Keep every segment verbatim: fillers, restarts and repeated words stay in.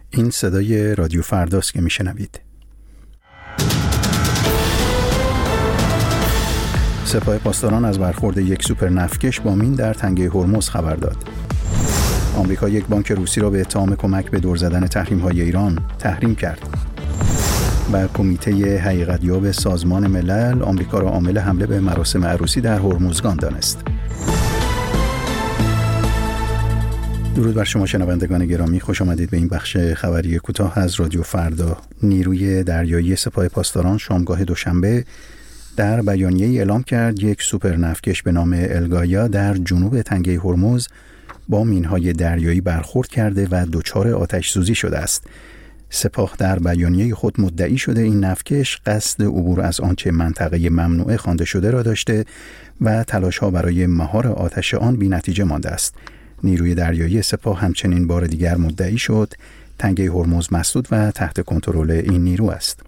این صدای رادیو فرداست که میشنوید. سپاه پاسداران از برخورد یک سوپر نفتکش با مین در تنگه هرمز خبر داد. آمریکا یک بانک روسی را به اتهام کمک به دور زدن تحریم‌های ایران تحریم کرد. و کمیته حقیقت‌یاب سازمان ملل آمریکا را عامل حمله به مراسم عروسی در هرمزگان دانست. درود بر شما شنوندگان گرامی، خوش آمدید به این بخش خبری کوتاه از رادیو فردا. نیروی دریایی سپاه پاسداران شامگاه دوشنبه در بیانیه‌ای اعلام کرد یک سوپر نفتکش به نام الگایا در جنوب تنگه هرمز با مین‌های دریایی برخورد کرده و دچار آتش سوزی شده است. سپاه در بیانیه خود مدعی شده این نفتکش قصد عبور از آنچه منطقه ممنوعه خوانده شده را داشته و تلاش‌ها برای مهار آتش آن بی‌نتیجه مانده است. نیروی دریایی سپاه همچنین بار دیگر مدعی شد تنگه هرمز مسدود و تحت کنترل این نیرو است.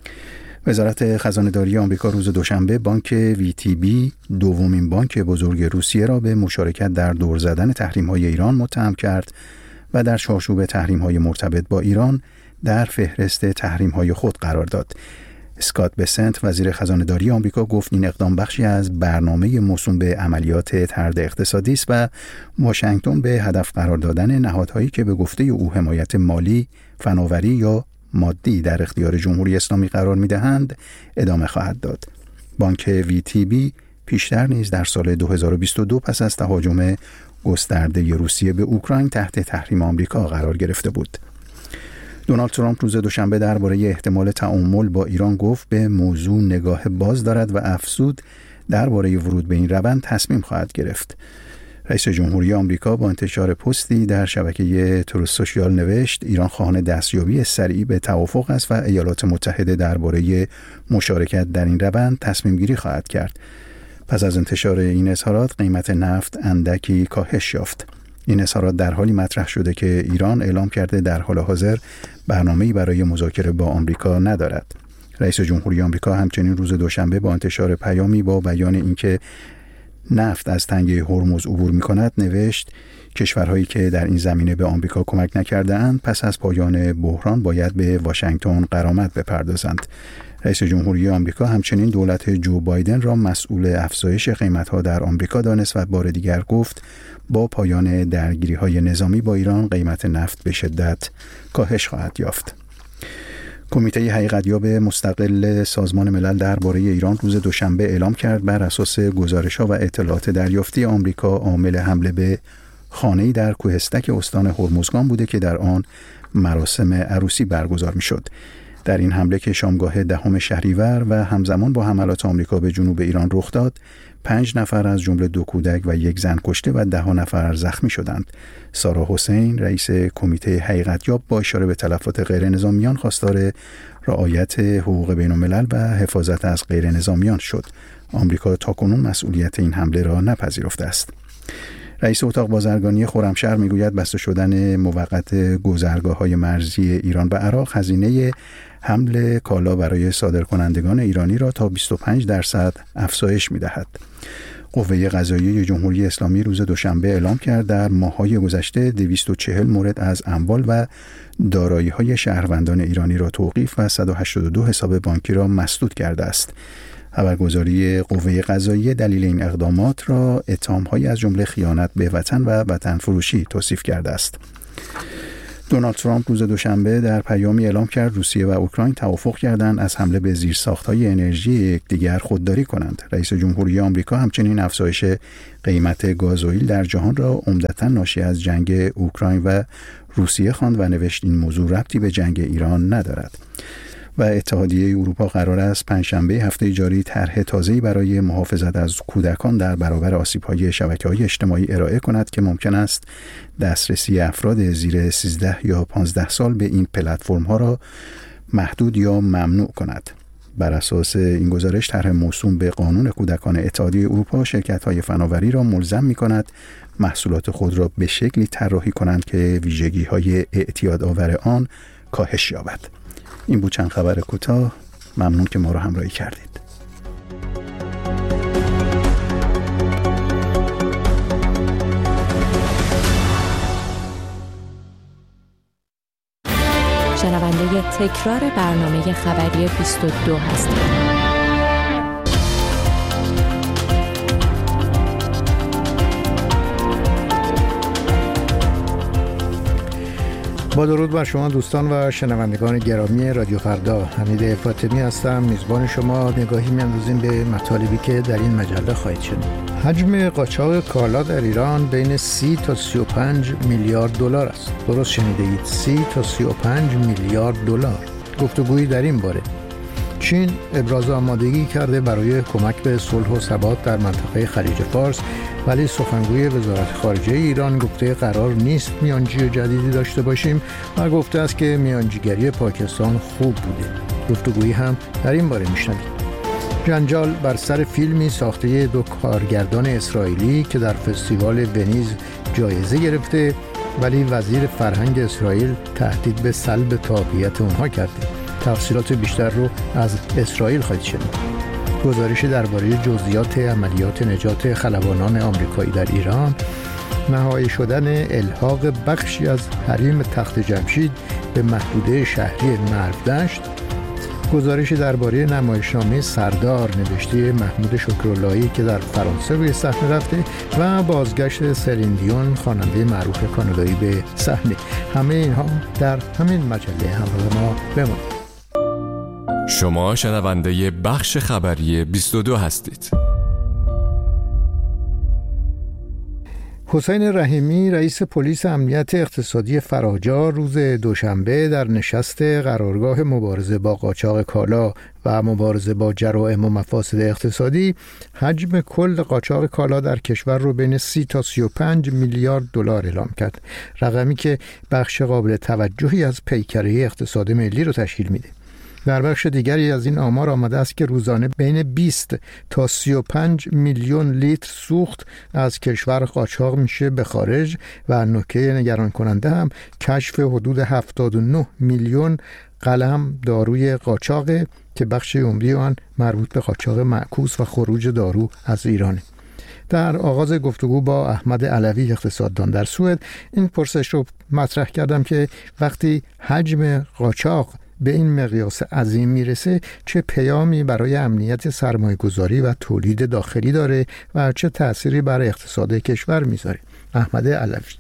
وزارت خزانه‌داری آمریکا روز دوشنبه بانک وی تی بی، دومین بانک بزرگ روسیه را به مشارکت در دور زدن تحریم‌های ایران متهم کرد و در چارچوب تحریم‌های مرتبط با ایران در فهرست تحریم‌های خود قرار داد. اسکات بسنت وزیر خزانه‌داری آمریکا گفت این اقدام بخشی از برنامه موسوم به عملیات طرد اقتصادی است و واشنگتن به هدف قرار دادن نهادهایی که به گفته او حمایت مالی، فناوری یا مادی در اختیار جمهوری اسلامی قرار می‌دهند ادامه خواهد داد. بانک وی تی بی پیشتر نیز در سال دو هزار و بیست و دو پس از تهاجم گسترده روسیه به اوکراین تحت تحریم آمریکا قرار گرفته بود. دونالد ترامپ روز دوشنبه درباره احتمال تعامل با ایران گفت به موضوع نگاه باز دارد و افزود درباره ورود به این روند تصمیم خواهد گرفت. رئیس جمهوری آمریکا با انتشار پستی در شبکه تروث سوشیال نوشت ایران خواهان دستیابی سریع به توافق است و ایالات متحده درباره مشارکت در این روند تصمیم گیری خواهد کرد. پس از انتشار این اظهارات قیمت نفت اندکی کاهش یافت. این اظهارات در حالی مطرح شده که ایران اعلام کرده در حال حاضر برنامه‌ای برای مذاکره با آمریکا ندارد. رئیس جمهوری آمریکا همچنین روز دوشنبه با انتشار پیامی با بیان اینکه نفت از تنگه هرمز عبور می‌کند نوشت کشورهایی که در این زمینه به آمریکا کمک نکرده‌اند پس از پایان بحران باید به واشنگتن غرامت بپردازند. رئیس جمهوری آمریکا همچنین دولت جو بایدن را مسئول افزایش قیمت‌ها در آمریکا دانست و بار دیگر گفت با پایان درگیری‌های نظامی با ایران قیمت نفت به شدت کاهش خواهد یافت. کمیته حقیقت‌یاب مستقل سازمان ملل درباره ایران روز دوشنبه اعلام کرد بر اساس گزارش‌ها و اطلاعات دریافتی آمریکا عامل حمله به خانه‌ای در کوهستک استان هرمزگان بوده که در آن مراسم عروسی برگزار می‌شد. در این حمله که شامگاه دهم شهریور و همزمان با حملات آمریکا به جنوب ایران رخ داد، پنج نفر از جمله دو کودک و یک زن کشته و ده نفر زخمی شدند. سارا حسین رئیس کمیته حقیقت‌یاب با اشاره به تلفات غیر نظامیان خواستار رعایت حقوق بین‌الملل و حفاظت از غیر نظامیان شد. آمریکا تاکنون مسئولیت این حمله را نپذیرفته است. رئیس اتاق بازرگانی خرمشهر میگوید بسته شدن موقت گذرگاه‌های مرزی ایران و عراق هزینه حمل کالا برای صادرکنندگان ایرانی را تا بیست و پنج درصد افزایش می‌دهد. قوه قضاییه جمهوری اسلامی روز دوشنبه اعلام کرد در ماه‌های گذشته دویست و چهل مورد از اموال و دارایی‌های شهروندان ایرانی را توقیف و صد و هشتاد و دو حساب بانکی را مسدود کرده است. خبرگزاری قوه قضاییه دلیل این اقدامات را اتهام‌هایی از جمله خیانت به وطن و وطن فروشی توصیف کرده است. دونالد ترامپ روز دوشنبه در پیامی اعلام کرد روسیه و اوکراین توافق کردند از حمله به زیرساخت‌های انرژی یکدیگر خودداری کنند. رئیس جمهوری آمریکا همچنین افزایش قیمت گازوئیل در جهان را عمدتاً ناشی از جنگ اوکراین و روسیه خواند و نوشت این موضوع ربطی به جنگ ایران ندارد. و اتحادیه اروپا قرار است پنجشنبه هفته جاری طرح تازه‌ای برای محافظت از کودکان در برابر آسیب‌های شبکه‌های اجتماعی ارائه کند که ممکن است دسترسی افراد زیر سیزده یا پانزده سال به این پلتفرم‌ها را محدود یا ممنوع کند. بر اساس این گزارش طرح موسوم به قانون کودکان اتحادیه اروپا شرکت‌های فناوری را ملزم می‌کند محصولات خود را به شکلی طراحی کنند که ویژگی‌های اعتیادآور آن کاهش یابد. این بود چند خبر کوتاه. ممنون که ما را همراهی کردید. شنونده تکرار برنامه خبری بیست و دو هستید. با درود بر شما دوستان و شنوندگان گرامی رادیو فردا، حمید فاطمی هستم، میزبان شما. نگاهی می‌اندازیم به مطالبی که در این مجله خواهید شنید. حجم قاچاق کالا در ایران بین سی تا سی و پنج میلیارد دلار است. درست شنیده اید، سی تا سی و پنج میلیارد دلار. گفتگویی در این باره. چین ابراز آمادگی کرده برای کمک به صلح و ثبات در منطقه خلیج فارس، ولی سخنگوی وزارت خارجه ایران گفته قرار نیست میانجی جدیدی داشته باشیم و گفته است که میانجیگری پاکستان خوب بوده. گفتگویی هم در این باره میشنوید. جنجال بر سر فیلمی ساخته دو کارگردان اسرائیلی که در فستیوال ونیز جایزه گرفته، ولی وزیر فرهنگ اسرائیل تهدید به سلب تابعیت اونها کرده. تفصیلات بیشتر رو از اسرائیل خواهید شنید. گزارش درباره جزئیات عملیات نجات خلبانان آمریکایی در ایران، نهایی شدن الحاق بخشی از حریم تخت جمشید به محدوده شهری مرودشت، گزارش درباره نمایشنامه سردار نوشته محمود شکراللهی که در فرانسه روی صحنه رفته و بازگشت سلین دیون خواننده معروف کانادایی به صحنه. همه اینها در همین مجله همراه ما بمانید. شما شنونده بخش خبری بیست و دو هستید. حسین رحیمی رئیس پلیس امنیت اقتصادی فراجا روز دوشنبه در نشست قرارگاه مبارزه با قاچاق کالا و مبارزه با جرائم و مفاسد اقتصادی حجم کل قاچاق کالا در کشور رو بین سی تا سی و پنج میلیارد دلار اعلام کرد، رقمی که بخش قابل توجهی از پیکره اقتصاد ملی رو تشکیل میده. در بخش دیگری از این آمار آمده است که روزانه بین بیست تا سی و پنج میلیون لیتر سوخت از کشور قاچاق میشه به خارج و نکته نگران کننده هم کشف حدود هفتاد و نه میلیون قلم داروی قاچاقه که بخش عمده آن مربوط به قاچاق معکوس و خروج دارو از ایرانه. در آغاز گفتگو با احمد علوی اقتصاددان در سوئد این پرسش رو مطرح کردم که وقتی حجم قاچاق به این مقیاس عظیم میرسه چه پیامی برای امنیت سرمایه‌گذاری و تولید داخلی داره و چه تأثیری برای اقتصاد کشور میذاره؟ احمد علوی: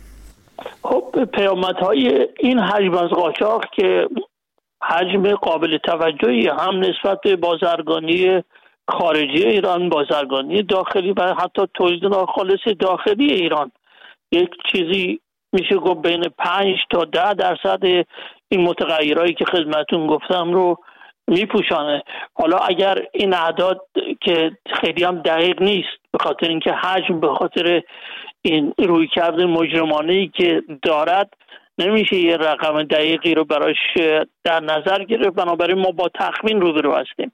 خب پیامدهای این حجم از قاچاق که حجم قابل توجهی هم نسبت به بازرگانی خارجی ایران، بازرگانی داخلی و حتی تولید ناخالص داخلی ایران، یک چیزی میشه گفت بین پنج تا ده درصد این متغیرهایی که خدمتون گفتم رو میپوشانه. حالا اگر این اعداد که خیلی هم دقیق نیست، به خاطر اینکه حجم به خاطر این رویکرد مجرمانه‌ای که دارد نمیشه یه رقم دقیقی رو براش در نظر گرفت، بنابراین ما با تخمین روبرو هستیم.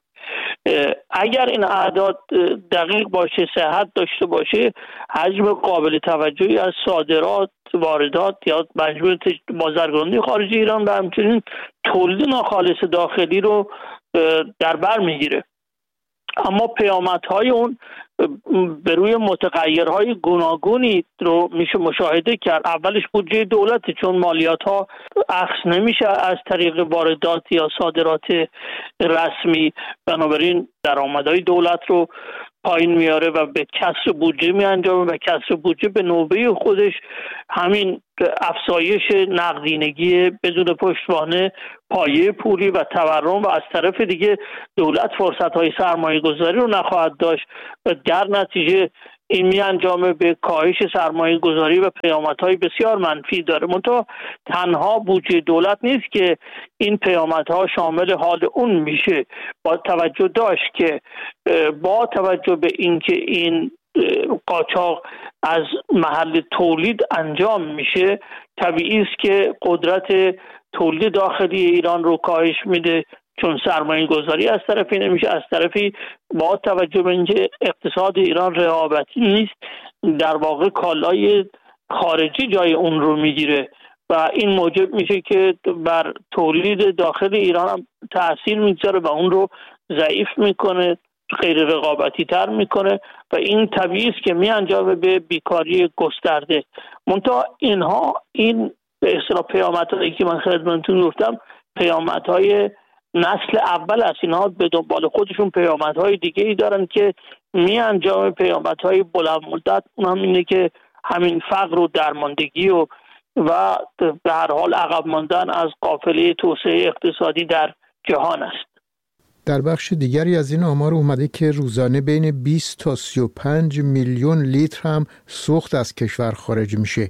اگر این اعداد دقیق باشه، صحت داشته باشه، حجم قابل توجهی از صادرات، واردات یا مجموع بازرگانی خارجی ایران و همچنین تولید ناخالص داخلی رو در بر میگیره. اما پیامدهای اون به روی متغیرهای گوناگونی رو میشه مشاهده کرد. اولش بودجه دولت، چون مالیات ها اخذ نمیشه از طریق واردات یا صادرات رسمی، بنابراین درآمدهای دولت رو پایین میاره و به کسر بودجه میانجامه و کسر بودجه به نوبه خودش همین افزایش نقدینگی بدون پشتوانه پایه پولی و تورم و از طرف دیگه دولت فرصت‌های سرمایه‌گذاری رو نخواهد داشت و در نتیجه این میانجامه به کاهش سرمایه گذاری و پیامدهای بسیار منفی داره. منتها تنها بودجه دولت نیست که این پیامدها شامل حال اون میشه. با توجه داشت که با توجه به اینکه این قاچاق از محل تولید انجام میشه، طبیعی است که قدرت تولید داخلی ایران رو کاهش میده، چون سرمایه گذاری از طرفی نمیشه، از طرفی با توجه به اینکه اقتصاد ایران رقابتی نیست، در واقع کالای خارجی جای اون رو میگیره و این موجب میشه که بر تولید داخل ایران هم تأثیر میگذاره و اون رو ضعیف میکنه، غیر رقابتی تر میکنه و این طبیعی است که میانجامه به بیکاری گسترده. منتها اینها این به مثلا پیامدهایی که من خدمتتون گفتم پیامدهای نسل اول است. اینها به دنبال خودشون پیامدهای دیگه ای دارن که می انجام پیامدهای بلند مدت، اون هم اینه که همین فقر و درماندگی و و به هر حال عقب ماندن از قافله توسعه اقتصادی در جهان است. در بخش دیگری از این آمار اومده که روزانه بین بیست تا سی و پنج میلیون لیتر هم سوخت از کشور خارج میشه.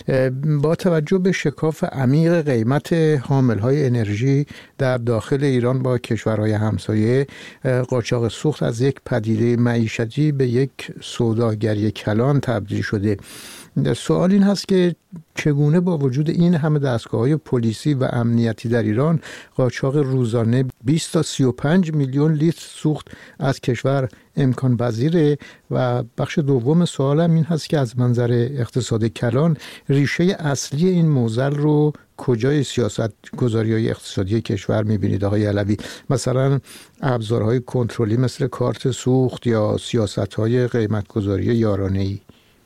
با توجه به شکاف عمیق قیمت حاملهای انرژی در داخل ایران با کشورهای همسایه، قاچاق سوخت از یک پدیده معیشتی به یک سوداگری کلان تبدیل شده. سوال این هست که چگونه با وجود این همه دستگاه‌های پلیسی و امنیتی در ایران قاچاق روزانه بیست تا سی و پنج میلیون لیتر سوخت از کشور امکان پذیره؟ و بخش دوم سوالم این هست که از منظر اقتصاد کلان ریشه اصلی این معضل رو کجای سیاست گذاری‌های اقتصادی کشور می‌بینید آقای علوی؟ مثلا ابزارهای کنترلی مثل کارت سوخت یا سیاست‌های قیمت‌گذاری یارانه‌ای؟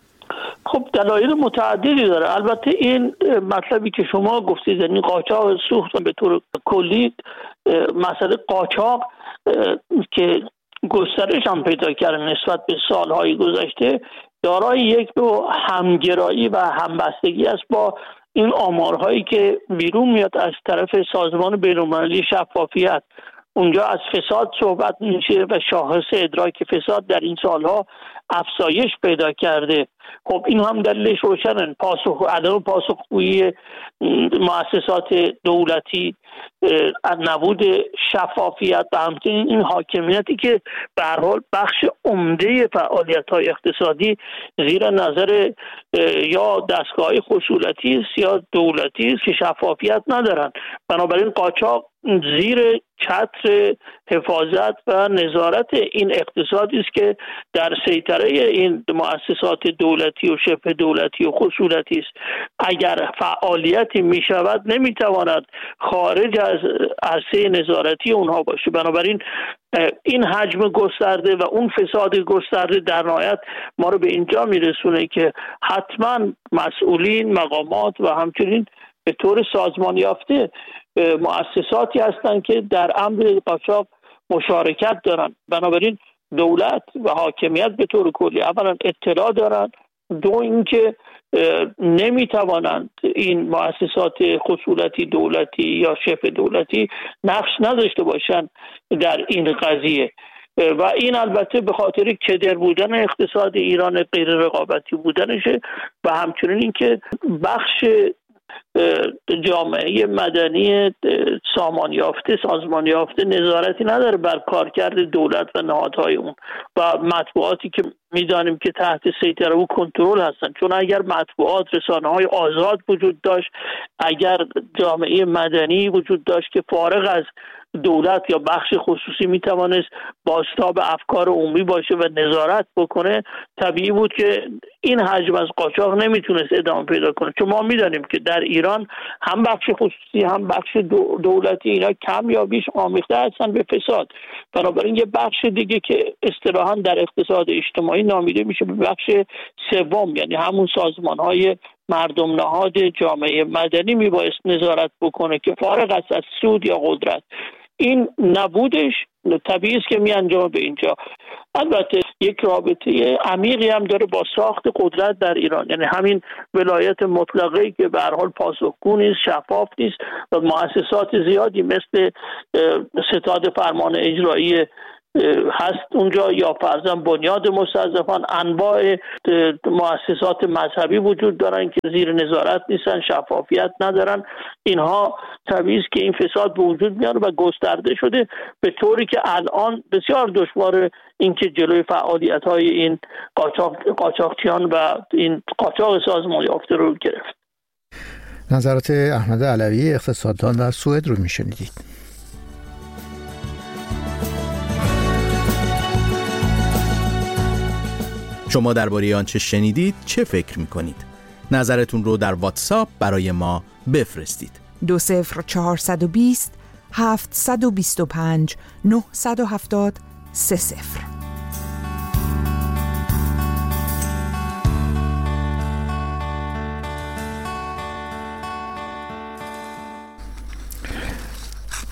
خب دلایل متعددی داره. البته این مطلبی که شما گفتید، یعنی قاچاق سوخت به طور کلی، مسئله قاچاق که گسترش هم پیدا کرده نسبت به سالهای گذشته، دارای یک نوع همگرایی و همبستگی است با این آمارهایی که بیرون میاد از طرف سازمان بین‌المللی شفافیت. اونجا از فساد صحبت میشه و شاخص ادراک فساد در این سالها افزایش پیدا کرده. خب این هم دلیلش روشنه، پاسخ عدم پاسخگویی مؤسسات دولتی، نبود شفافیت و همچنین این حاکمیتی که به هر حال بخش عمده فعالیت‌های اقتصادی زیر نظر یا دستگاه خصوصی است یا دولتی است که شفافیت ندارن. بنابراین قاچاق زیر چتر حفاظت و نظارت این اقتصادی است که در سیطره این مؤسسات دولتی و شبه دولتی و خصوصی است. اگر فعالیتی می شود نمی تواند خارج از عرصه نظارتی اونها باشه. بنابراین این حجم گسترده و اون فساد گسترده در نهایت ما رو به اینجا میرسونه که حتما مسئولین، مقامات و همچنین به طور سازمان یافته مؤسساتی هستند که در امر قاچاق مشارکت دارن. بنابراین دولت و حاکمیت به طور کلی اولا اطلاع دارن، دو اینکه نمیتوانند این مؤسسات خصوصی دولتی یا شبه دولتی نقش نداشته باشند در این قضیه. و این البته به خاطر کدر بودن اقتصاد ایران، غیر رقابتی بودنشه و همچنین اینکه بخش جامعه مدنی سامان یافته، سازمان یافته نظارتی نداره بر کارکرد دولت و نهادهای اون و مطبوعاتی که میدانیم که تحت سیطره و کنترل هستن. چون اگر مطبوعات، رسانه‌های آزاد وجود داشت، اگر جامعه مدنی وجود داشت که فارغ از دولت یا بخش خصوصی میتوانست بازتاب افکار عمومی باشه و نظارت بکنه، طبیعی بود که این حجم از قاچاق نمیتونست ادامه پیدا کنه. چون ما میدانیم که در ایران هم بخش خصوصی هم بخش دولتی اینا کم یا بیش آمیخته هستن به فساد. بنابراین یه بخش دیگه که اصطلاحاً در اقتصاد اجتماعی نامیده میشه به بخش سوم، یعنی همون سازمان‌های مردم نهاد جامعه مدنی میبایست نظارت بکنه که فارغ است از سود یا قدرت. این نبودش طبیعی است که می انجام به اینجا. البته یک رابطه عمیقی هم داره با ساخت قدرت در ایران، یعنی همین ولایت مطلقه که به هر حال پاسخگو نیست، شفاف نیست و مؤسسات زیادی مثل ستاد فرمان اجرایی هست اونجا یا فرضاً بنیاد مستضعفان، انواع مؤسسات مذهبی وجود دارن که زیر نظارت نیستن، شفافیت ندارن. اینها طبیعی است که این فساد به وجود میاره و گسترده شده به طوری که الان بسیار دشواره اینکه جلوی فعالیت‌های این قاچاق قاچاقچیان و این قاچاق سازمان یافته رو گرفت. نظرات احمد علوی اقتصاددان در سوئد رو میشنیدید. شما درباره آنچه شنیدید چه فکر می‌کنید؟ نظرتون رو در واتساپ برای ما بفرستید. دو صفر چهارصد و بیست هفتصد و بیست و پنج نهصد و هفتاد سه صفر.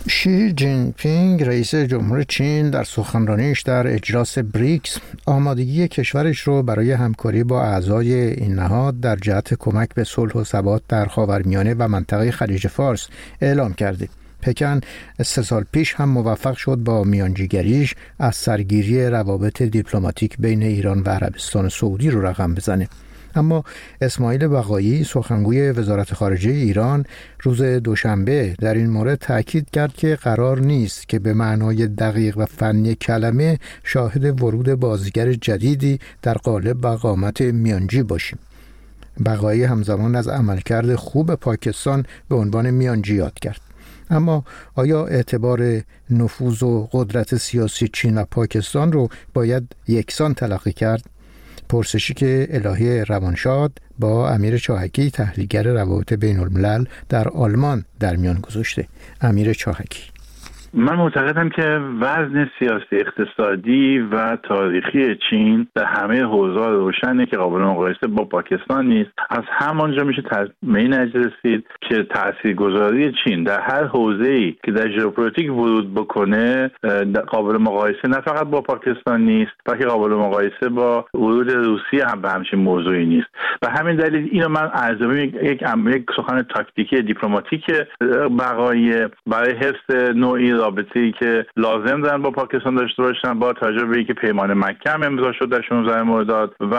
شی جین پینگ رئیس جمهور چین در سخنرانیش در اجلاس بریکس آمادگی کشورش رو برای همکاری با اعضای این نهاد در جهت کمک به صلح و ثبات در خاورمیانه و منطقه خلیج فارس اعلام کرده. پکن سه سال پیش هم موفق شد با میانجیگریش از سرگیری روابط دیپلماتیک بین ایران و عربستان سعودی رو رقم بزنه. اما اسماعیل بقایی سخنگوی وزارت خارجه ایران روز دوشنبه در این مورد تاکید کرد که قرار نیست که به معنای دقیق و فنی کلمه شاهد ورود بازیگر جدیدی در قالب و قامت میانجی باشیم. بقایی همزمان از عملکرد خوب پاکستان به عنوان میانجی یاد کرد. اما آیا اعتبار نفوذ و قدرت سیاسی چین و پاکستان رو باید یکسان تلقی کرد؟ پرسشی که الهی روانشاد با امیر چاهکی تحلیلگر روابط بین الملل در آلمان در میان گذاشته. امیر چاهکی: من معتقدم که وزن سیاسی، اقتصادی و تاریخی چین در همه حوزه‌ها روشنه که قابل مقایسه با پاکستان نیست. از همانجا میشه به این نتیجه رسید که تاثیرگذاری چین در هر حوزه‌ای که در ژئوپلیتیک ورود بکنه قابل مقایسه نه فقط با پاکستان نیست، بلکه قابل مقایسه با ورود روسیه هم به همچین موضوعی نیست. و همین دلیل اینو من ارزیابی یک یک سخن تاکتیکی دیپلماتیک بقایی برای حفظ نوعی رابطه‌ای که لازم دارن با پاکستان داشته باشن، با توجه به اینکه پیمان مکه هم امضا شد در شانزده مرداد و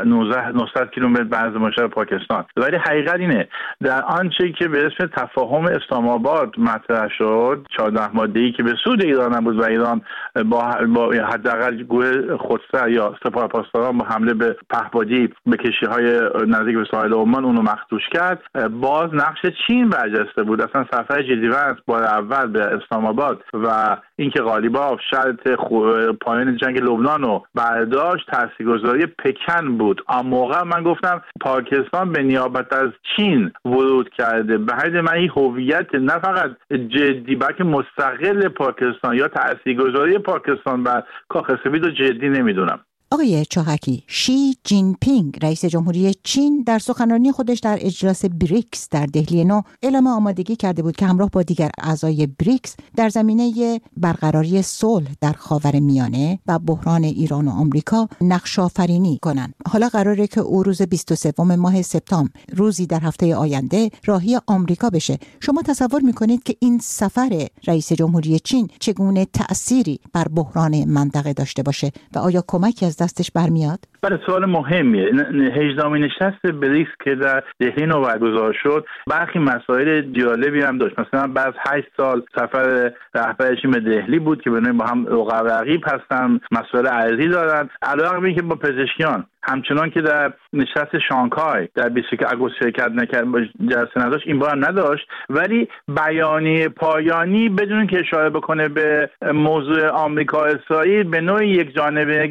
نهصد کیلومتر بعد مشرف پاکستان. ولی حقیقت اینه در آنچه که به اسم تفاهم اسلام آباد مطرح شد، چهارده ماده‌ای که به سود ایران بود و ایران با با حداقل گروه خودسر یا سپاه پاسداران با حمله به پهپادی به کشتی‌های نزدیک به ساحل عمان اونو مخدوش کرد، باز نقش چین برجسته بود. اصلا سفر جدی‌وند بار اول به اسلام آباد و اینکه غالیباف شرط پایان جنگ لبنان رو برداشت تاثیرگذاری پکن بود. آن موقع من گفتم پاکستان به نیابت از چین ورود کرده. به حد من این هویت نه فقط جدی بلکه مستقل پاکستان یا تاثیرگذاری پاکستان بر کاخ سفید رو جدی نمیدونم. آقای چاهکی، شی جین پینگ رئیس جمهوری چین در سخنرانی خودش در اجلاس بریکس در دهلی نو اعلام آمادگی کرده بود که همراه با دیگر اعضای بریکس در زمینه برقراری صلح در خاورمیانه و بحران ایران و آمریکا نقش آفرینی کنند. حالا قراره که او روز بیست و سوم ماه سپتامبر، روزی در هفته آینده، راهی آمریکا بشه. شما تصور میکنید که این سفر رئیس جمهوری چین چگونه تأثیری بر بحران منطقه داشته باشه و آیا کمکی از دستش برمیاد؟ بله، سوال مهمیه. هجدهمین نشست بریکس که در دهلی نو برگزار شد برخی مسائل جالبی هم داشت. مثلا بعد هشت سال سفر رهبر چین به دهلی بود که بنابراین با هم رقیب رقیب هستن، مسائل ارضی دارن. علاوه بر اینکه با پزشکیان همچنان که در نشست شانگهای در بیست و یک آگوست شرکت نکرد، جلسه نداشت، این بار هم نداشت، ولی بیانیه پایانی بدون که اشاره بکنه به موضوع آمریکا اسرائیل به نوعی یک جانبه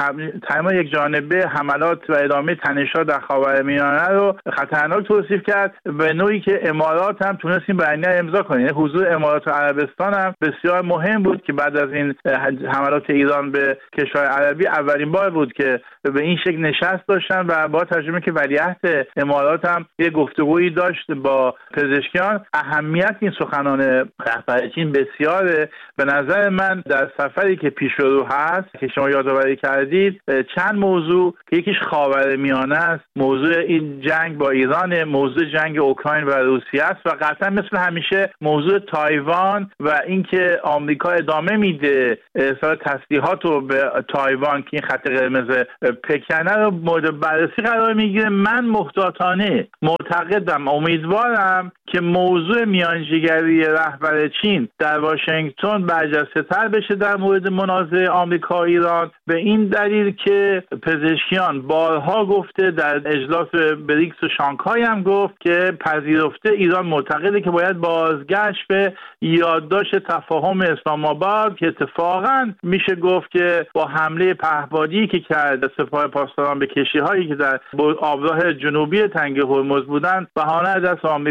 تمام یک جانبه حملات و ادامه تنش‌ها در خاورمیانه رو خطرناک توصیف کرد، به نوعی که امارات هم تونستیم بیانیه امضا کنه. حضور امارات و عربستان هم بسیار مهم بود که بعد از این حملات ایران به کشور عربی اولین بار بود که به این شکل نشست داشتن و با ترجمه که ولیعهد امارات هم یه گفتگویی داشت با پزشکیان. اهمیت این سخنان رهبر چین بسیاره. به نظر من در سفری که پیش رو هست که شما یادآوری کردید چند موضوع که یکیش خاورمیانه است، موضوع این جنگ با ایران، موضوع جنگ اوکراین و روسیه است و قطعا مثل همیشه موضوع تایوان و اینکه آمریکا ادامه میده ارسال تسلیحات رو به تایوان که این خط قرمز پکنه رو مورد بررسی قرار میگیره. من محتاطانه معتقدم، امیدوارم که موضوع میانجیگری رهبر چین در واشنگتن برجسته تر بشه در مورد منازعه آمریکا و ایران، به این دلیل که پزشکیان بارها گفته، در اجلاس بریکس و شانگهای هم گفت که پذیرفته ایران معتقده که باید بازگشت به یادداشت تفاهم اسلام آباد که اتفاقا میشه گفت که با حمله پهپادی که کرد سپاه پاسداران به کشتی‌هایی که در آبراه جنوبی تنگه هرمز بودند بهانه دست آمریکا داد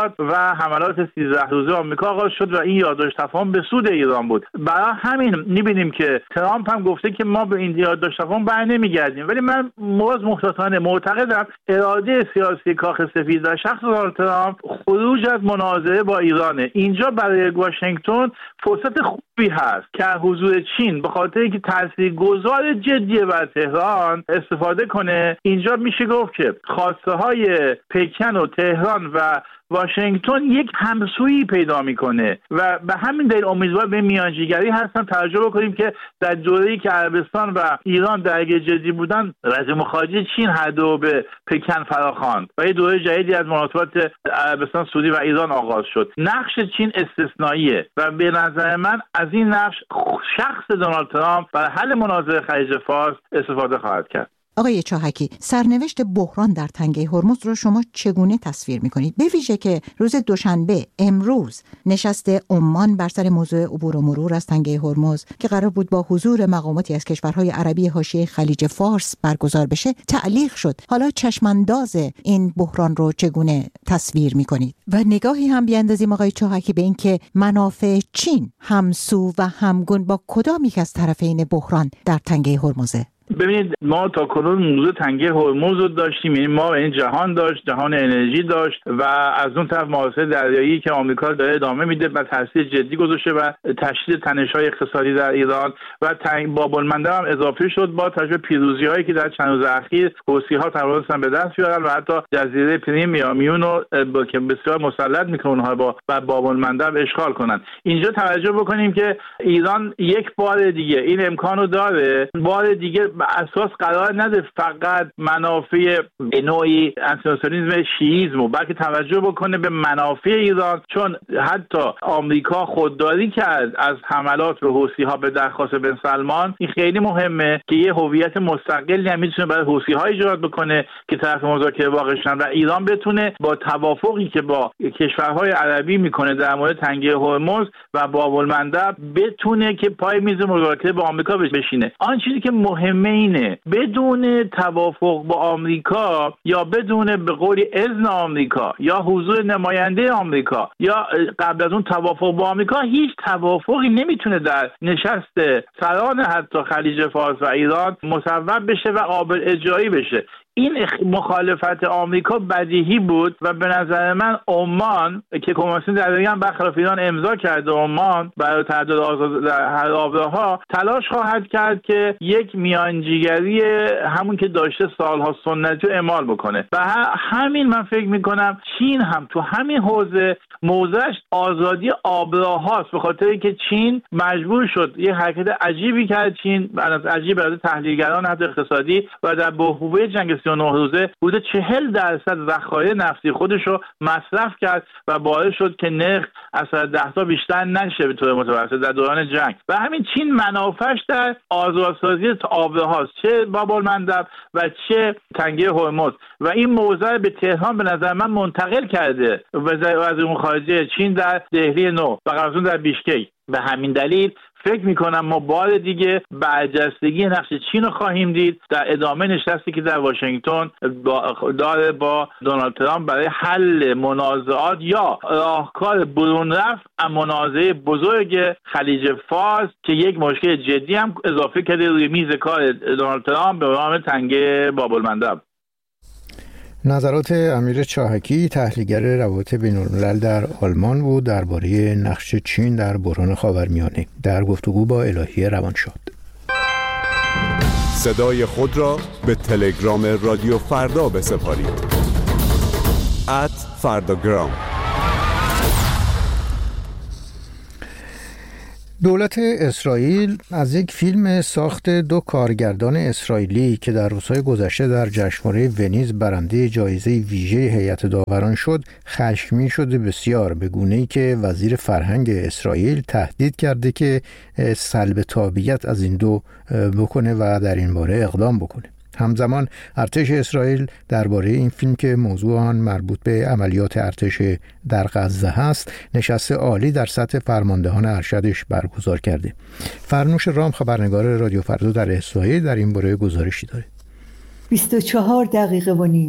داد و حملات سیزده روزه آمریکا آغاز شد و این یادداشت تفاهم به سود ایران بود. برای همین می‌بینیم که ترامپ هم گفته که ما به این یادداشت تفاهم برنمیگردیم، ولی من موز محتاطانه معتقدم اراده سیاسی کاخ سفید در شخص دونالد ترامپ خروج از مناظره با ایرانه. اینجا برای واشنگتن فرصت خوبی هست که حضور چین به خاطر اینکه تاثیرگذار جدی بر تهران استفاده کنه. اینجا میشه گفت که خواسته های پکن و تهران و واشنگتن یک همسویی پیدا میکنه و به همین دلیل امیدوار به میانجیگری هستن. توجه بکنیم که در دوره‌ای که عربستان و ایران درگیر جدی بودن، رئیس مخارجه چین هر دو به پکن فراخواند و یه دوره جدیدی از مناسبات عربستان سعودی و ایران آغاز شد. نقش چین استثنائیه و به نظر من از این نقش شخص دونالد ترامپ برای حل مناظره خلیج فارس استفاده خواهد کرد. آقای چاهکی، سرنوشت بحران در تنگه هرمز رو شما چگونه تصویر می‌کنید؟ به ویژه که روز دوشنبه امروز نشست عمان بر سر موضوع عبور و مرور از تنگه هرمز که قرار بود با حضور مقاماتی از کشورهای عربی حاشیه خلیج فارس برگزار بشه تعلیق شد. حالا چشمانداز این بحران رو چگونه تصویر می‌کنید؟ و نگاهی هم بیاندازیم آقای چاهکی به اینکه منافع چین همسو و همگون با کدام یک از طرفین بحران در تنگه هرمزه؟ ببینید، ما تا کنون موضوع تنگه هرمز رو داشتیم، یعنی ما این جهان داشت، جهان انرژی داشت و از اون طرف محاصره دریایی که آمریکا داره ادامه میده و تاثیر جدی گذاشته و تشدید تنش‌های اقتصادی در ایران و باب المندب هم اضافه شد با توجه پیروزی‌هایی که در چند روز اخیر حوثی‌ها توانستن به دست بیارن و حتی جزیره پریم یا میون رو که بسیار مسلط میکنه اونها با باب المندب اشغال کنن. اینجا توجه بکنیم که ایران یک بار دیگه این امکانو داره، بار دیگه اساس قرار نده فقط منافع به نوعی انترناسیونالیسم شیعیسم، بلکه توجه بکنه به منافع ایران، چون حتی آمریکا خودداری کرد از حملات به حوثی‌ها به درخواست بن سلمان. این خیلی مهمه که یه هویت مستقلی هم میتونه برای حوثی‌ها ایجاد بکنه که طرف مذاکره واقع شدن و ایران بتونه با توافقی که با کشورهای عربی میکنه در مورد تنگه هرمز و باب المندب بتونه که پای میز مذاکره با آمریکا بشینه. آن چیزی که مهمه اینه بدون توافق با آمریکا یا بدون به قولی اذن آمریکا یا حضور نماینده آمریکا یا قبل از اون توافق با آمریکا، هیچ توافقی نمیتونه در نشست سران حتی خلیج فارس و ایران مصوب بشه و قابل اجرایی بشه. این مخالفت آمریکا بدیهی بود و به نظر من عمان که کنوانسیون دریایی هم برخلاف ایران امضا کرده، عمان برای تعدد آزاد در آبراها تلاش خواهد کرد که یک میانجیگری همون که داشته سالها سنتی رو اعمال بکنه و همین من فکر میکنم چین هم تو همین حوزه موضعش آزادی آبراهاست، به خاطر اینکه چین مجبور شد یه حرکت عجیبی کرد. چین از عجیب برای تحلیلگران حتی اقتصادی و در بحبوحه جنگ سی و نه روزه بوده چهل درصد ذخایر نفتی خودش رو مصرف کرد و باعث شد که نرخ از ده تا بیشتر نشه به طور متوسط در دوران جنگ و همین چین منافعش در آزادسازی آبراهاست، چه باب المندب و چه تنگه هرمز و این موضوع به تهران به نظر من منتقل کرده وزیر خارجه چین در دهلی نو و قبل در بیشکک. به همین دلیل فکر میکنم ما بار دیگه برجستگی نقش چین رو خواهیم دید در ادامه نشستی که در واشنگتن داره با دونالد ترامپ برای حل منازعات یا راهکار برون رفت منازعه بزرگ خلیج فارس که یک مشکل جدی هم اضافه کرده روی میز کار دونالد ترامپ به نام تنگه باب المندب. نظرات امیر چاهکی، تحلیلگر روابط بین‌الملل در آلمان بود درباره نقش چین در بحران خاورمیانه در گفتگو با الهی روانشاد. صدای خود را به تلگرام رادیو فردا بسپارید. ات فرداگرام. دولت اسرائیل از یک فیلم ساخت دو کارگردان اسرائیلی که در روزهای گذشته در جشنواره ونیز برنده جایزه ویژه هیئت داوران شد خشمگین شده بسیار، به گونه‌ای که وزیر فرهنگ اسرائیل تهدید کرده که سلب تابعیت از این دو بکنه و در این باره اقدام بکنه. همزمان ارتش اسرائیل درباره این فیلم که موضوع آن مربوط به عملیات ارتش در غزه هست نشست عالی در سطح فرماندهان ارشدش برگزار کرده. فرنوش رام خبرنگار رادیو فردا در اسرائیل در این باره گزارشی داره. بیست و چهار دقیقه و نیم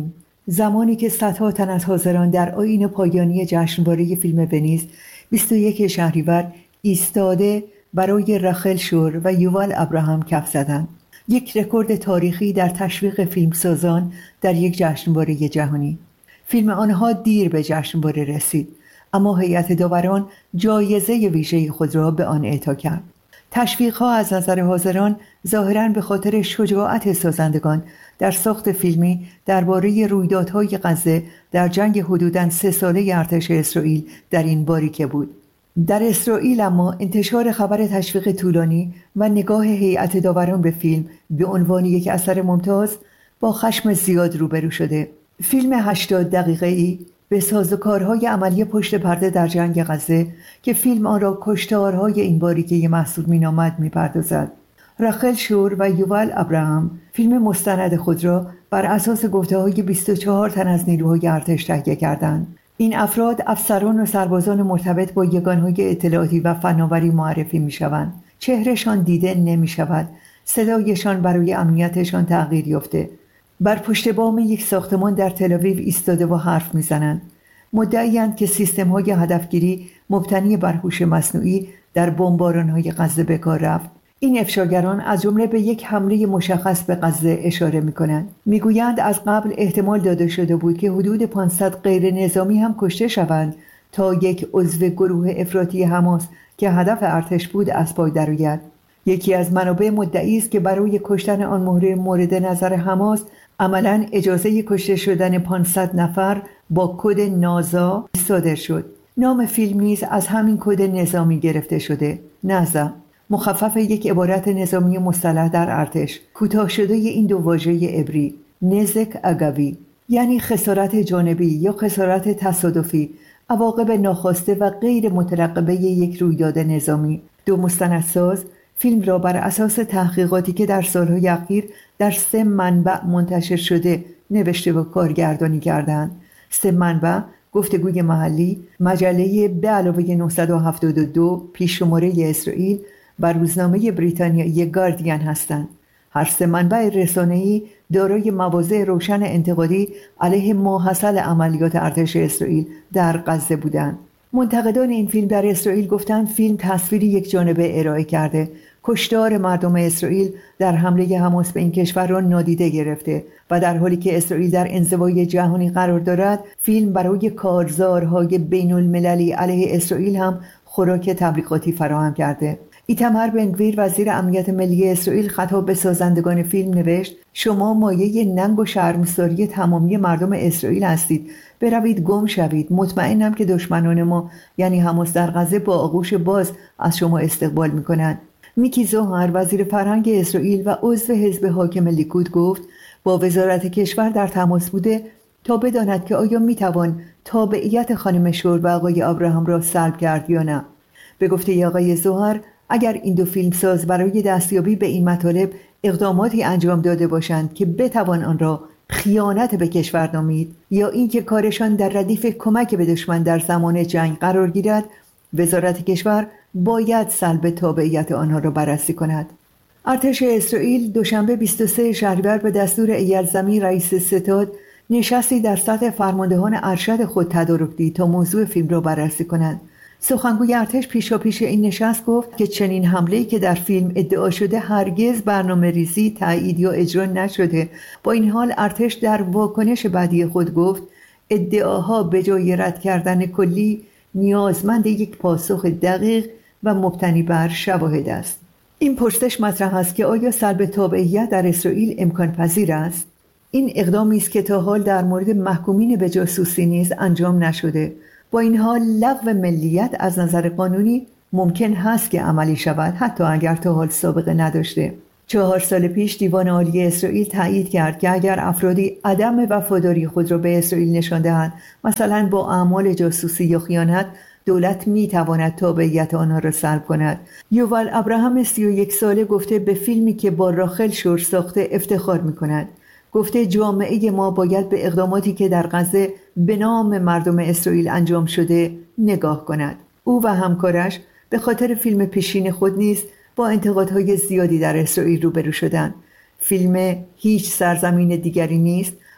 زمانی که صدها تن از حاضران در آیین پایانی جشنواره فیلم ونیز بیست و یک شهریور ایستاده برای رخل شور و یوval ابراهام کف زدند. یک رکورد تاریخی در تشویق فیلمسازان در یک جشنواره جهانی. فیلم آنها دیر به جشنواره رسید، اما هیئت داوران جایزه ویژه خود را به آن اعطا کرد. تشویق‌ها از نظر حاضران ظاهراً به خاطر شجاعت سازندگان در ساخت فیلمی درباره رویدادهای غزه در جنگ حدوداً سه ساله ارتش اسرائیل در این باریکه بود. در اسرائیل اما انتشار خبر تشویق طولانی و نگاه هیئت داوران به فیلم به عنوان یک اثر ممتاز با خشم زیاد روبرو شده. فیلم هشتاد دقیقه‌ای به سازوکارهای عملی پشت پرده در جنگ غزه که فیلم آن را کشتارهای این باریکه محسوب می‌نامد می‌پردازد. رخل شور و یوval ابراهام فیلم مستند خود را بر اساس گفته‌های بیست و چهار تن از نیروهای ارتش تهیه کردند. این افراد افسران و سربازان مرتبط با یگانهای اطلاعاتی و فناوری معرفی می‌شوند. چهرهشان دیده نمی‌شود. صدایشان برای امنیتشان تغییر یافته. بر پشت بام یک ساختمان در تل‌آویو ایستاده و حرف می‌زنند. مدعی‌اند که سیستم‌های هدفگیری مبتنی بر هوش مصنوعی در بمباران‌های غزه به کار رفت. این افشاگران از جمله به یک حمله مشخص به غزه اشاره می‌کنند. می‌گویند از قبل احتمال داده شده بود که حدود پانصد غیر نظامی هم کشته شوند تا یک عضو گروه افراطی حماس که هدف ارتش بود از پای درآید. یکی از منابع مدعی است که برای کشتن آن مهره مورد نظر حماس عملاً اجازه کشته شدن پانصد نفر با کد نازا صادر شد. نام فیلم نیز از همین کد نظامی گرفته شده، نازا، مخفف یک عبارت نظامی مصطلح در ارتش، کوتاه شده این دو واژه عبری، نزک اگوی، یعنی خسارت جانبی یا خسارت تصادفی، عواقب ناخواسته و غیر مترقبه یک رویداد نظامی. دو مستندساز فیلم را بر اساس تحقیقاتی که در سالهای اخیر در سه منبع منتشر شده نوشته و کارگردانی کردند. سه منبع گفتگوی محلی، مجله به علاوه نهصد و هفتاد و دو پیش‌شماره اسرائیل و روزنامه بریتانیایی گاردین هستند. هر سه منبع رسانه‌ای دارای مواضع روشن انتقادی علیه ماحصل عملیات ارتش اسرائیل در غزه بودند. منتقدان این فیلم در اسرائیل گفتند فیلم تصویری یک جانبه ارائه کرده، کشتار مردم اسرائیل در حمله حماس به این کشور را نادیده گرفته و در حالی که اسرائیل در انزوای جهانی قرار دارد، فیلم برای کارزارهای بین المللی علیه اسرائیل هم خوراک تبلیغاتی فراهم کرده. ایتمر بن-گویر وزیر امنیت ملی اسرائیل خطاب به سازندگان فیلم نوشت: شما مایه ننگ و شرمساری تمامی مردم اسرائیل هستید. بروید گم شوید. مطمئنم که دشمنان ما یعنی حماس در غزه با آغوش باز از شما استقبال می‌کنند. میکی زوهر وزیر فرهنگ اسرائیل و عضو حزب حاکم لیکود گفت با وزارت کشور در تماس بوده تا بداند که آیا میتوان تابعیت خانم شور و آقای ابراهام را سلب کرد یا نه. به گفته آقای زوهر اگر این دو فیلمساز برای دستیابی به این مطالب اقداماتی انجام داده باشند که بتوان آن را خیانت به کشور نامید یا اینکه کارشان در ردیف کمک به دشمن در زمان جنگ قرار گیرد، وزارت کشور باید سلب تابعیت آنها را بررسی کند. ارتش اسرائیل دوشنبه بیست و سوم شهریور به دستور ایل زمیر رئیس ستاد نشستی در سطح فرماندهان ارشد خود تدارک دید تا موضوع فیلم را بررسی کنند. سخنگوی ارتش پیشاپیش این نشست گفت که چنین حمله‌ای که در فیلم ادعا شده هرگز برنامه ریزی، تایید یا اجرا نشده. با این حال ارتش در واکنش بعدی خود گفت ادعاها به جای رد کردن کلی نیازمند یک پاسخ دقیق و مبتنی بر شواهد است. این پرسش مطرح است که آیا سلب تابعیت در اسرائیل امکان پذیر است؟ این اقدامی است که تا حال در مورد محکومین به جاسوسی نیز انجام نشده. با این حال لغو ملیت از نظر قانونی ممکن هست که عملی شود، حتی اگر تا حال سابقه نداشته. چهار سال پیش دیوان عالی اسرائیل تایید کرد که اگر افرادی عدم وفاداری خود را به اسرائیل نشان دهند، مثلا با اعمال جاسوسی یا خیانت، دولت می تواند تابعیت آنها را سلب کند. یوval ابراهام سی و یک ساله گفته به فیلمی که با راخل شور ساخته افتخار می کند. گفته جامعه ما باید به اقداماتی که در غزه به نام مردم اسرائیل انجام شده نگاه کند. او و همکارش به خاطر فیلم پیشین خود نیز با انتقادهای زیادی در اسرائیل روبرو شدند. فیلم هیچ سرزمین دیگری نیست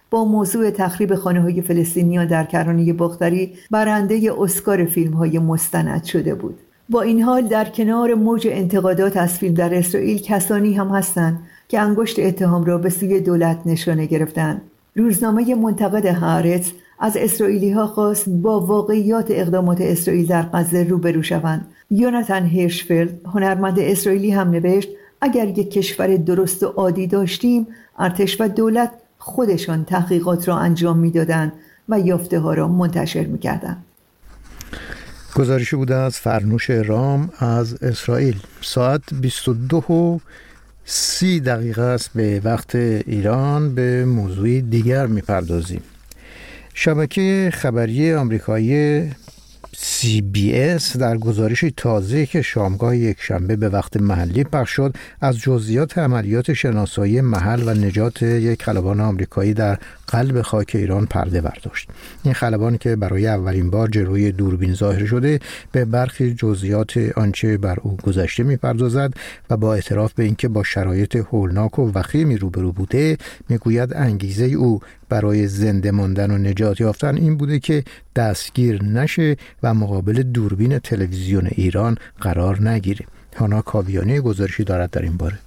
با موضوع تخریب خانه‌های فلسطینیان در کرانه باختری برنده اسکار فیلم‌های مستند شده بود. با این حال در کنار موج انتقادات از فیلم در اسرائیل کسانی هم هستند که انگشت اتهام را به سوی دولت نشانه گرفتند. روزنامه منتقد هارتز از اسرائیلی‌ها خواست با واقعیات اقدامات اسرائیل در غزه روبرو شوند. یوناتان هیرشفلد، هنرمند اسرائیلی، هم نوشت اگر یک کشور درست و عادی داشتیم، ارتش و دولت خودشان تحقیقات را انجام می‌دادند و یافته‌ها را منتشر می‌کردند. گزارشی بوده از فرنوش رام از اسرائیل. ساعت بیست و دو و سی دقیقه است به وقت ایران. به موضوع دیگر می‌پردازیم. شبکه خبری آمریکایی سی بی اس در گزارشی تازه که شامگاه یکشنبه به وقت محلی پخش شد از جزئیات عملیات شناسایی محل و نجات یک خلبان آمریکایی در قلب خاک ایران پرده برداشت. این خلبان که برای اولین بار جلوی دوربین ظاهر شده به برخی جزئیات آنچه بر او گذشته می‌پردازد و با اعتراف به اینکه با شرایط هولناک و وخیمی روبرو بوده میگوید انگیزه او برای زنده ماندن و نجات یافتن این بوده که دستگیر نشه و مقابل دوربین تلویزیون ایران قرار نگیره. هانا کاویانی گزارشی دارد در این باره.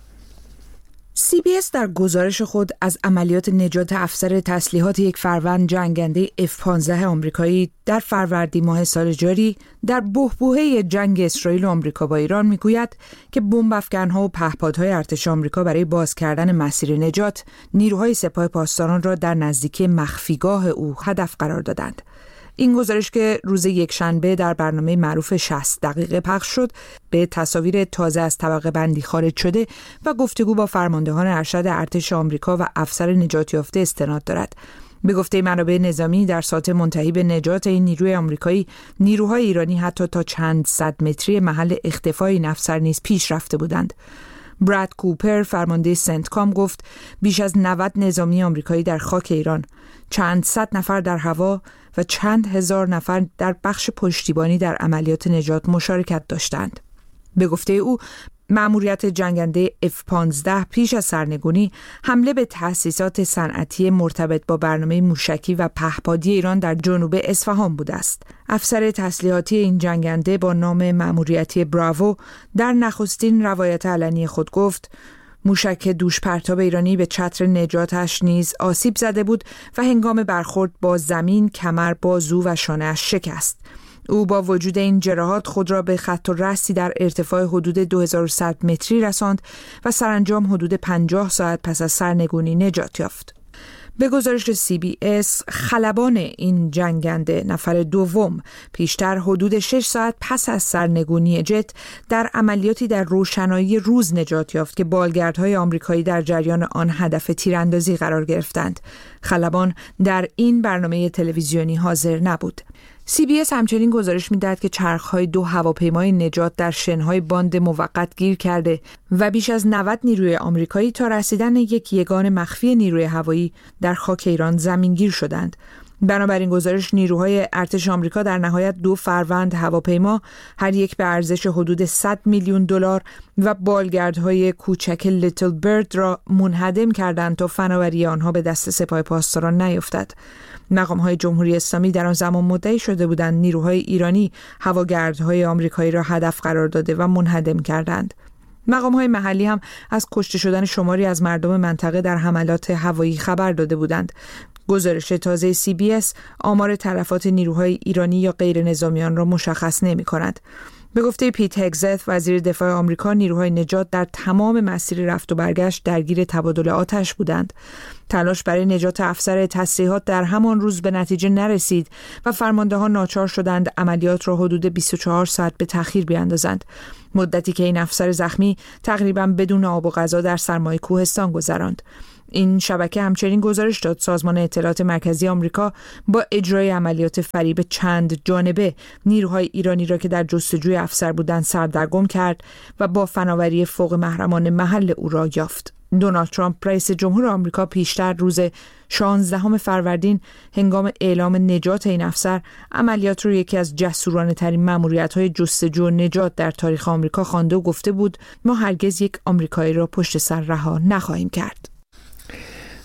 سی بی اس در گزارش خود از عملیات نجات افسر تسلیحات یک فروند جنگنده اف پانزده آمریکایی در فروردین ماه سال جاری در بحبوحه جنگ اسرائیل و آمریکا با ایران میگوید که بمب افکن‌ها و پهپادهای ارتش آمریکا برای باز کردن مسیر نجات نیروهای سپاه پاسداران را در نزدیکی مخفیگاه او هدف قرار دادند. این گزارش که روز یکشنبه در برنامه معروف شصت دقیقه پخش شد به تصاویر تازه از طبقه بندی خارج شده و گفتگو با فرماندهان ارشد ارتش آمریکا و افسر نجات یافته استناد دارد. به گفته منابع نظامی در ساعت منتهی به نجات این نیروی آمریکایی، نیروهای ایرانی حتی تا چند صد متری محل اختفای این افسر نیز پیش رفته بودند. براد کوپر فرمانده سنتکام گفت بیش از نود نظامی آمریکایی در خاک ایران، چند صد نفر در هوا و چند هزار نفر در بخش پشتیبانی در عملیات نجات مشارکت داشتند. به گفته او مأموریت جنگنده اف پانزده پیش از سرنگونی حمله به تأسیسات صنعتی مرتبط با برنامه موشکی و پهپادی ایران در جنوب اصفهان بوده است. افسر تسلیحاتی این جنگنده با نام مأموریتی براوو در نخستین روایت علنی خود گفت موشک دوش پرتاب ایرانی به چتر نجاتش نیز آسیب زده بود و هنگام برخورد با زمین کمر، بازو و شانه‌اش شکست. او با وجود این جراحات خود را به خط الرأسی در ارتفاع حدود دو هزار و صد متری رساند و سرانجام حدود پنجاه ساعت پس از سرنگونی نجات یافت. به گزارش سی بی اس، خلبان این جنگنده نفر دوم پیشتر حدود شش ساعت پس از سرنگونی جت در عملیاتی در روشنایی روز نجات یافت که بالگردهای آمریکایی در جریان آن هدف تیراندازی قرار گرفتند. خلبان در این برنامه تلویزیونی حاضر نبود. سی بی اس همچنین گزارش می‌دهد که چرخ‌های دو هواپیمای نجات در شن‌های باند موقت گیر کرده و بیش از نود نیروی آمریکایی تا رسیدن یک یگان مخفی نیروی هوایی در خاک ایران زمینگیر شدند. بنابراین گزارش نیروهای ارتش آمریکا در نهایت دو فروند هواپیما هر یک به ارزش حدود صد میلیون دلار و بالگردهای کوچک لیتل برد را منهدم کردند تا فناوری آنها به دست سپاه پاسداران نیفتد. مقام‌های جمهوری اسلامی در آن زمان مدعی شده بودند نیروهای ایرانی هواگردهای آمریکایی را هدف قرار داده و منهدم کردند. مقام‌های محلی هم از کشته شدن شماری از مردم منطقه در حملات هوایی خبر داده بودند. گزارش تازه سی بی اس آمار تلفات نیروهای ایرانی یا غیر نظامیان را مشخص نمی‌کند. به گفته پیت هگزت وزیر دفاع آمریکا، نیروهای نجات در تمام مسیر رفت و برگشت درگیر تبادل آتش بودند. تلاش برای نجات افسر تسلیحات در همان روز به نتیجه نرسید و فرماندهان ناچار شدند عملیات را حدود بیست و چهار ساعت به تأخیر بیاندازند، مدتی که این افسر زخمی تقریباً بدون آب و غذا در سرمای کوهستان گذراند. این شبکه همچنین گزارش داد سازمان اطلاعات مرکزی آمریکا با اجرای عملیات فریب چند جانبه نیروهای ایرانی را که در جستجوی افسر بودند سردرگم کرد و با فناوری فوق محرمانه محل او را یافت. دونالد ترامپ رئیس جمهور آمریکا پیشتر روز شانزدهم فروردین هنگام اعلام نجات این افسر عملیات را یکی از جسورانه ترین مأموریت‌های جستجو و نجات در تاریخ آمریکا خوانده و گفته بود ما هرگز یک آمریکایی را پشت سر رها نخواهیم کرد.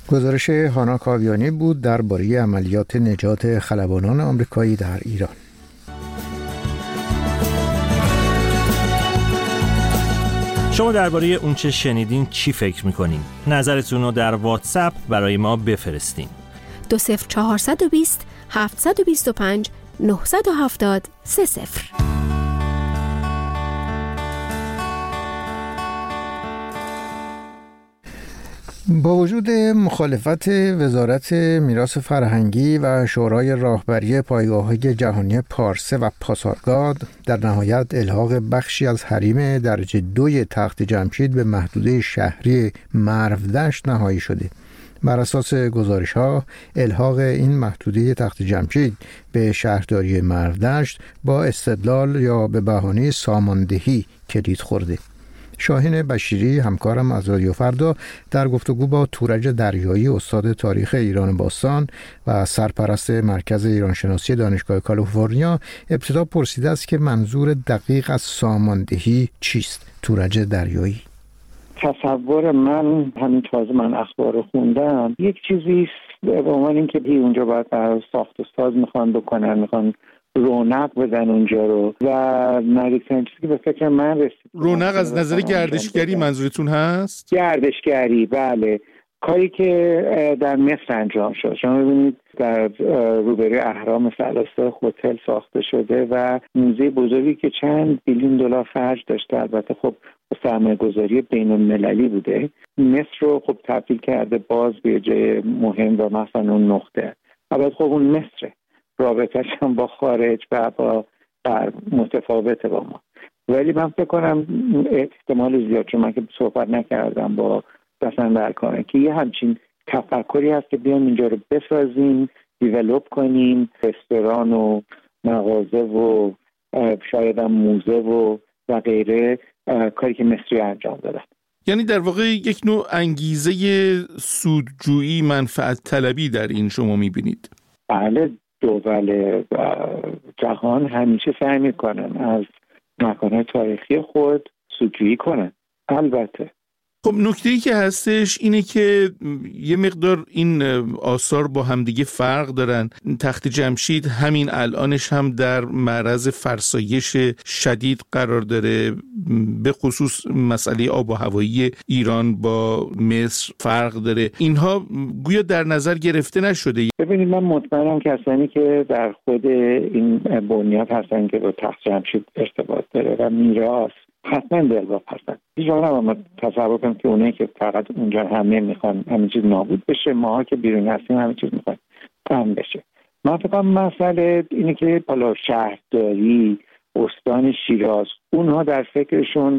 گزارش هانا کاویانی بود درباره عملیات نجات خلبانان آمریکایی در ایران. شما درباره اون چه شنیدین چی فکر میکنین؟ نظرتون رو در واتساپ برای ما بفرستین. دو صفر چهارصد و بیست هفتصد و بیست و پنج نهصد و هفتاد سه صفر. با وجود مخالفت وزارت میراث فرهنگی و شورای راهبری پایگاه‌های جهانی پارسه و پاسارگاد، در نهایت الحاق بخشی از حریم درجه دوی تخت جمشید به محدوده شهری مرودشت نهایی شده. بر اساس گزارش‌ها، الحاق این محدوده تخت جمشید به شهرداری مرودشت با استدلال یا به بهانه ساماندهی کلید خورده. شاهین بشیری همکارم از رادیو فردا در گفتگو با تورج دریایی، استاد تاریخ ایران باستان و سرپرست مرکز ایرانشناسی دانشگاه کالیفرنیا، ابتدا پرسیده است که منظور دقیق از ساماندهی چیست؟ تورج دریایی. تصور من، همین تازه من اخبار خوندم، یک چیزی به عنوان اینکه اونجا باید برای ساخت و ساز میخوان بکنن، میخوان رونق بدن اونجا رو و نزدیکترین چیزی که به فکر من رسید. رونق از نظر گردشگری منظورتون هست؟ گردشگری، بله. کاری که در مصر انجام شد. شما ببینید در روبروی اهرام ثلاثه هتل ساخته شده و موزه بزرگی که چند بیلیون دلار خرج داشته، البته خب سرمایه‌گذاری بین‌المللی بوده، مصر رو خب تبدیل کرده باز به جای مهم و مثلا اون نقطه. البته خب اون مصره، رابطه‌اش هم با خارج و با در متفاوته با ما، ولی من فکر کنم احتمال زیاد، چون من که صحبت نکردم با دستاندرکاران، که یه همچین تفکری هست که بیان اینجا رو بسازیم، دیولوب کنیم، رستوران و مغازه و شاید هم موزه و و غیره، کاری که مصری انجام دادن. یعنی در واقع یک نوع انگیزه سودجویی، منفعت طلبی در این شما می‌بینید؟ بله، دول جهان همیشه سعی میکنن از مکان‌های تاریخی خود سودجویی کنن. البته خب نکته‌ای که هستش اینه که یه مقدار این آثار با همدیگه فرق دارن. تخت جمشید همین الانش هم در معرض فرسایش شدید قرار داره، به خصوص مسئله آب و هوایی ایران با مصر فرق داره. اینها گویا در نظر گرفته نشده. ببینید، من مطمئنم کسانی که در خود این بنیاد هستن که با تخت جمشید ارتباط داره و میراث، حتما دلواپس هستن. هیچ وقت نباید تصور کنیم که اونایی که فقط اونجا همه میخوان همه چیز نابود بشه، ماها که بیرون هستیم همه چیز میخوان کم بشه. من فکر کنم مسئله اینه که بالا شهرداری، استان شیراز، اونها در فکرشون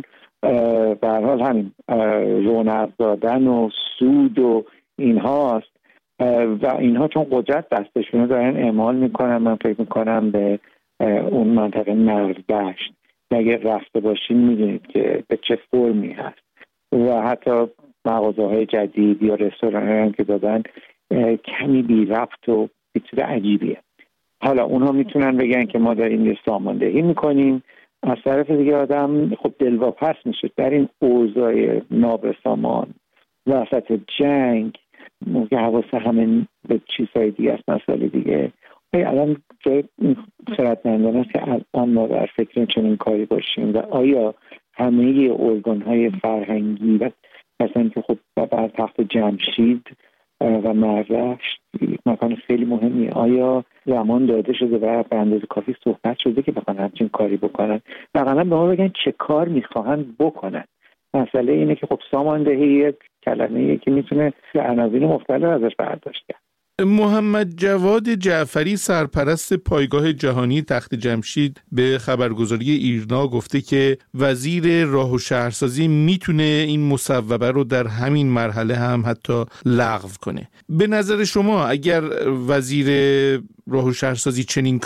به هر حال همین رونق دادن و سود و اینهاست و اینها چون قدرت دستشونه دارن اعمال میکنن. من فکر میکنم به اون منطقه مرودشت اگه رفته باشین میدونید که به چه فرمی هست و حتی مغازه های جدید یا رستوران هم که دادن کمی بی ربط و بی چیز عجیبیه. حالا اونها میتونن بگن که ما داریم یه ساماندهی میکنیم، از طرف دیگه آدم خب دلواپس میشه در این اوضاع نابسامان وسط جنگ، موقع حواس همه به چیزهای دیگه است. مسئله دیگه الان جای خردمندان است که الان ما در فکر چنین کاری باشیم و آیا همه ارگان‌های فرهنگی و مثلا که خب بر تخت جمشید و مرودشت مکان خیلی مهمی، آیا زمان داده شده و به اندازه کافی صحبت شده که بخوان همچین کاری بکنن؟ واقعا به ما بگن چه کار میخواهن بکنن. مسئله اینه که خب ساماندهی یک کلمه‌ایه که میتونه عناوین مختلف ازش برداشت کرد. محمد جواد جعفری، سرپرست پایگاه جهانی تخت جمشید، به خبرگزاری ایرنا گفته که وزیر راه و شهرسازی میتونه این مصوبه رو در همین مرحله هم حتی لغو کنه. به نظر شما اگر وزیر راه و شهرسازی چنین